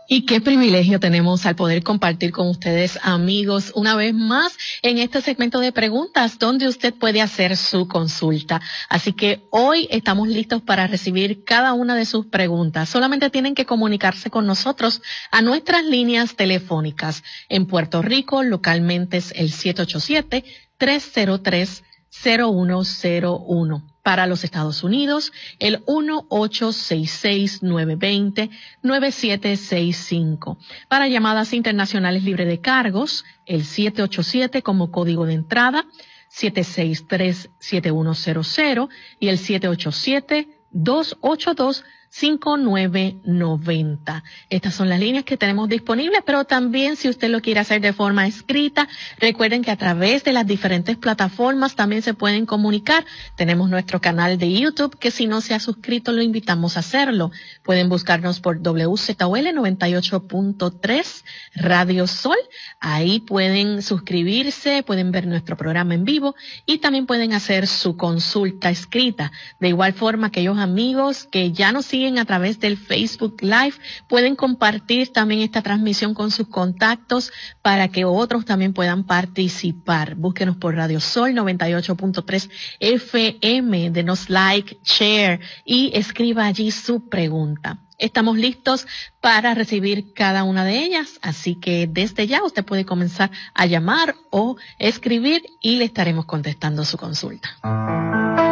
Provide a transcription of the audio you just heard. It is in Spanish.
Y qué privilegio tenemos al poder compartir con ustedes, amigos, una vez más en este segmento de preguntas donde usted puede hacer su consulta. Así que hoy estamos listos para recibir cada una de sus preguntas. Solamente tienen que comunicarse con nosotros a nuestras líneas telefónicas. En Puerto Rico, localmente es el 787-303-0101. Para los Estados Unidos, el 1-866-920-9765. Para llamadas internacionales libre de cargos, el 787 como código de entrada, 763-7100 y el 787-282-5990. Estas son las líneas que tenemos disponibles, pero también si usted lo quiere hacer de forma escrita, recuerden que a través de las diferentes plataformas también se pueden comunicar. Tenemos nuestro canal de YouTube, que si no se ha suscrito, lo invitamos a hacerlo. Pueden buscarnos por WZOL 98.3 Radio Sol. Ahí pueden suscribirse, pueden ver nuestro programa en vivo y también pueden hacer su consulta escrita. De igual forma, aquellos amigos que ya nos siguen a través del Facebook Live pueden compartir también esta transmisión con sus contactos para que otros también puedan participar. Búsquenos por Radio Sol 98.3 FM, denos like, share y escriba allí su pregunta. Estamos listos para recibir cada una de ellas, así que desde ya usted puede comenzar a llamar o escribir y le estaremos contestando su consulta.